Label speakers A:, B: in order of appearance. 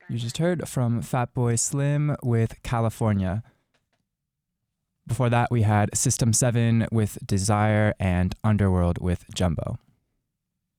A: You just heard from Fatboy Slim with California. Before that, we had System 7 with Desire and Underworld with Jumbo.